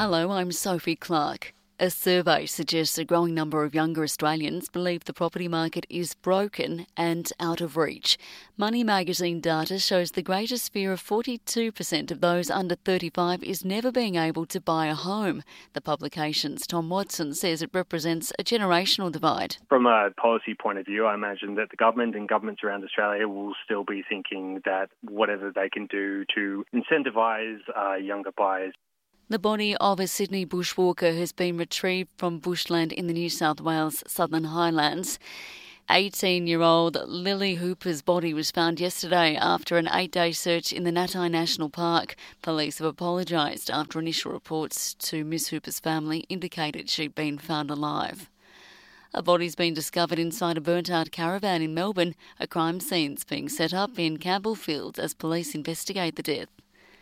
Hello, I'm Sophie Clark. A survey suggests a growing number of younger Australians believe the property market is broken and out of reach. Money magazine data shows the greatest fear of 42% of those under 35 is never being able to buy a home. The publication's Tom Watson says it represents a generational divide. From a policy point of view, I imagine that the government and governments around Australia will still be thinking that whatever they can do to incentivise younger buyers. The body of a Sydney bushwalker has been retrieved from bushland in the New South Wales Southern Highlands. 18-year-old Lily Hooper's body was found yesterday after an 8-day search in the Natai National Park. Police have apologised after initial reports to Miss Hooper's family indicated she'd been found alive. A body's been discovered inside a burnt-out caravan in Melbourne. A crime scene's being set up in Campbellfield as police investigate the death.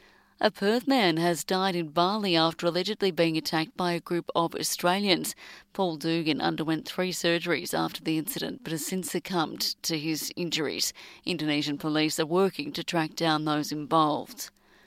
A Perth man has died in Bali after allegedly being attacked by a group of Australians. Paul Dugan underwent 3 surgeries after the incident but has since succumbed to his injuries. Indonesian police are working to track down those involved.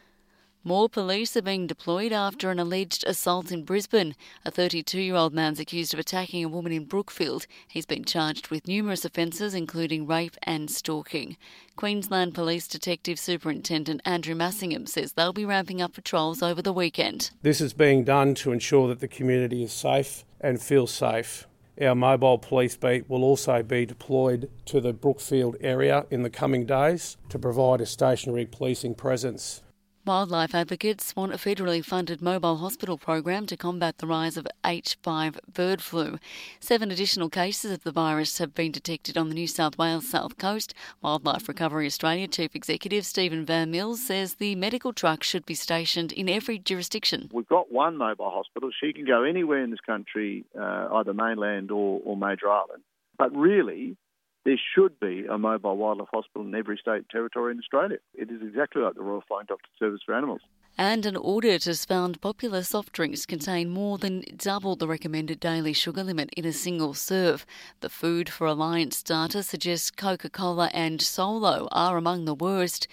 More police are being deployed after an alleged assault in Brisbane. A 32-year-old man's accused of attacking a woman in Brookfield. He's been charged with numerous offences, including rape and stalking. Queensland Police Detective Superintendent Andrew Massingham says they'll be ramping up patrols over the weekend. This is being done to ensure that the community is safe and feels safe. Our mobile police beat will also be deployed to the Brookfield area in the coming days to provide a stationary policing presence. Wildlife advocates want a federally funded mobile hospital program to combat the rise of H5 bird flu. 7 additional cases of the virus have been detected on the New South Wales South Coast. Wildlife Recovery Australia Chief Executive Stephen Van Mills says the medical truck should be stationed in every jurisdiction. We've got one mobile hospital. She can go anywhere in this country, either mainland or major island. But really, there should be a mobile wildlife hospital in every state and territory in Australia. It is exactly like the Royal Flying Doctor Service for Animals. And an audit has found popular soft drinks contain more than double the recommended daily sugar limit in a single serve. The Food for Alliance data suggests Coca-Cola and Solo are among the worst.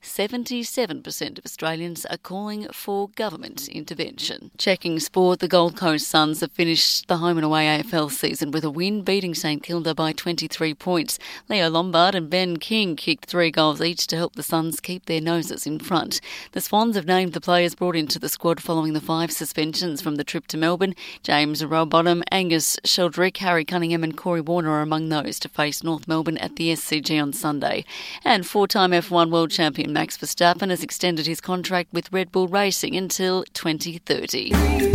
77% of Australians are calling for government intervention. Checking sport, the Gold Coast Suns have finished the home and away AFL season with a win, beating St Kilda by 23 points. Leo Lombard and Ben King kicked 3 goals each to help the Suns keep their noses in front. The Swans have named the players brought into the squad following the 5 suspensions from the trip to Melbourne. James Rowbottom, Angus Sheldrick, Harry Cunningham and Corey Warner are among those to face North Melbourne at the SCG on Sunday. And 4-time F1 world champion Max Verstappen has extended his contract with Red Bull Racing until 2030.